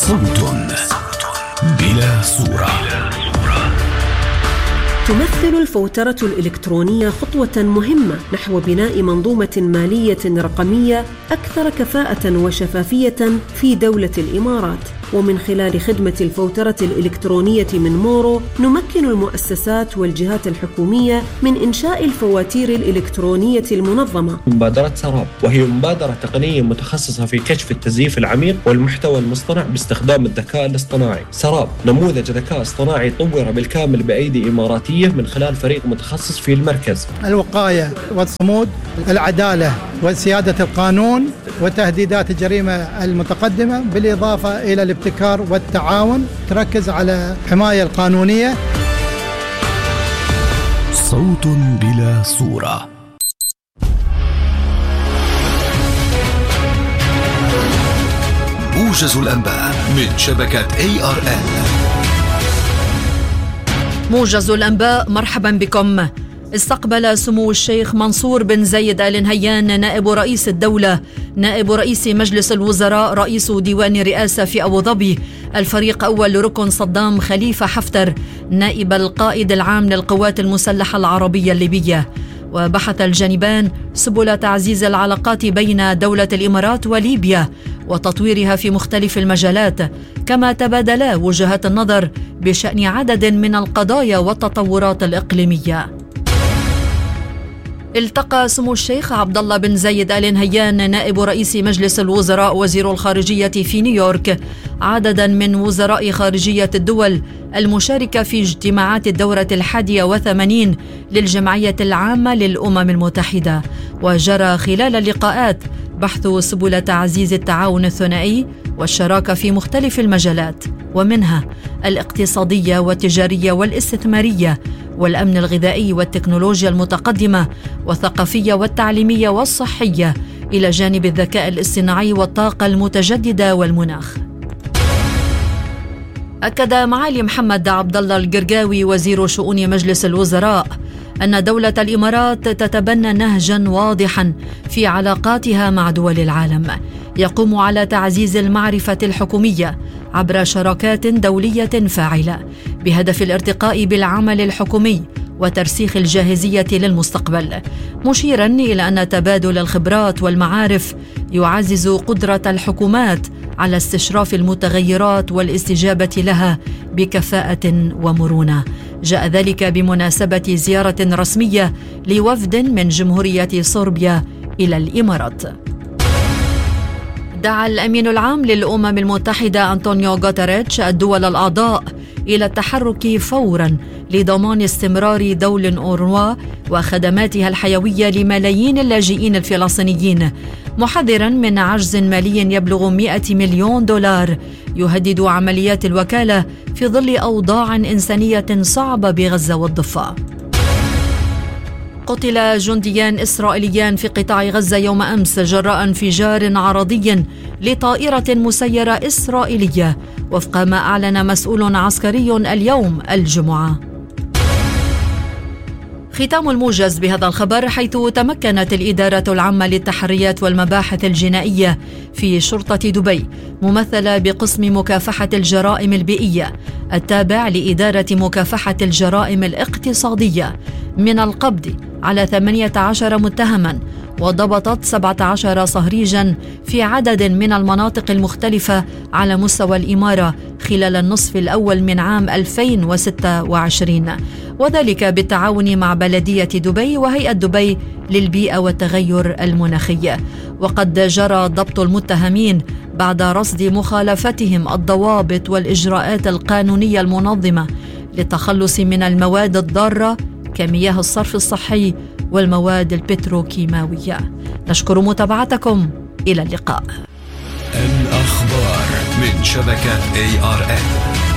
صوت بلا صورة. تمثل الفوترة الإلكترونية خطوة مهمة نحو بناء منظومة مالية رقمية أكثر كفاءة وشفافية في دولة الإمارات. ومن خلال خدمة الفوترة الإلكترونية من مورو نمكن المؤسسات والجهات الحكومية من إنشاء الفواتير الإلكترونية المنظمة. مبادرة سراب، وهي مبادرة تقنية متخصصة في كشف التزييف العميق والمحتوى المصطنع باستخدام الذكاء الاصطناعي. سراب نموذج ذكاء اصطناعي طور بالكامل بأيدي إماراتية من خلال فريق متخصص في المركز. الوقاية والصمود، العدالة وسيادة القانون وتهديدات الجريمة المتقدمة، بالإضافة إلى الابتكار والتعاون، تركز على الحماية القانونية. صوت بلا صورة. موجز الأنباء من شبكة ARN. موجز الأنباء، مرحبا بكم. استقبل سمو الشيخ منصور بن زايد آل نهيان نائب رئيس الدولة نائب رئيس مجلس الوزراء رئيس ديوان الرئاسة في أبو ظبي الفريق أول ركن صدام خليفة حفتر نائب القائد العام للقوات المسلحة العربية الليبية. وبحث الجانبان سبل تعزيز العلاقات بين دولة الإمارات وليبيا وتطويرها في مختلف المجالات، كما تبادلا وجهات النظر بشأن عدد من القضايا والتطورات الإقليمية. التقى سمو الشيخ عبد الله بن زايد آل نهيان نائب رئيس مجلس الوزراء وزير الخارجية في نيويورك عددا من وزراء خارجية الدول المشاركة في اجتماعات الدورة 81 للجمعية العامة للأمم المتحدة. وجرى خلال اللقاءات بحث سبل تعزيز التعاون الثنائي والشراكة في مختلف المجالات، ومنها الاقتصادية والتجارية والاستثمارية والأمن الغذائي والتكنولوجيا المتقدمة والثقافية والتعليمية والصحية، إلى جانب الذكاء الاصطناعي والطاقة المتجددة والمناخ. أكد معالي محمد عبد الله القرقاوي وزير شؤون مجلس الوزراء أن دولة الإمارات تتبنى نهجا واضحا في علاقاتها مع دول العالم يقوم على تعزيز المعرفة الحكومية عبر شراكات دولية فاعلة بهدف الارتقاء بالعمل الحكومي وترسيخ الجاهزية للمستقبل، مشيرا إلى أن تبادل الخبرات والمعارف يعزز قدرة الحكومات على استشراف المتغيرات والاستجابة لها بكفاءة ومرونة. جاء ذلك بمناسبة زيارة رسمية لوفد من جمهورية صربيا إلى الإمارات. دعا الأمين العام للأمم المتحدة أنطونيو غوتيريتش الدول الأعضاء إلى التحرك فوراً لضمان استمرار دول أونروا وخدماتها الحيوية لملايين اللاجئين الفلسطينيين، محذراً من عجز مالي يبلغ 100 مليون دولار يهدد عمليات الوكالة في ظل أوضاع إنسانية صعبة بغزة والضفة. قتل جنديان إسرائيليان في قطاع غزة يوم أمس جراء انفجار عرضي لطائرة مسيرة إسرائيلية، وفق ما أعلن مسؤول عسكري اليوم الجمعة. ختام الموجز بهذا الخبر، حيث تمكنت الإدارة العامة للتحريات والمباحث الجنائية في شرطة دبي ممثلة بقسم مكافحة الجرائم البيئية التابع لإدارة مكافحة الجرائم الاقتصادية من القبض على 18 متهما، وضبطت 17 صهريجا في عدد من المناطق المختلفة على مستوى الإمارة خلال النصف الأول من عام 2026، وذلك بالتعاون مع بلدية دبي وهيئة دبي للبيئة والتغير المناخي. وقد جرى ضبط المتهمين بعد رصد مخالفتهم الضوابط والإجراءات القانونية المنظمة للتخلص من المواد الضارة كمياه الصرف الصحي والمواد البتروكيماوية. نشكر متابعتكم، إلى اللقاء. الأخبار من شبكة ARN.